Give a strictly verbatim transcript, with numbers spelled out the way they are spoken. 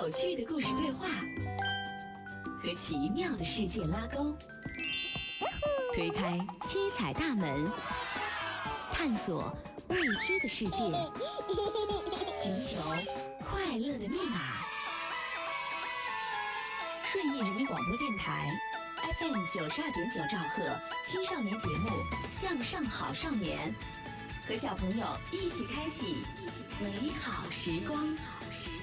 有趣的故事对话，和奇妙的世界拉钩，推开七彩大门，探索未知的世界，寻求快乐的密码。顺义人民广播电台 F M 九十二点九兆赫青少年节目《向上好少年》，和小朋友一起开启美好时光。